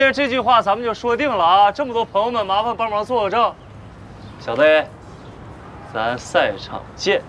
这句话咱们就说定了啊！这么多朋友们，麻烦帮忙作个证。小子 A， 咱赛场见。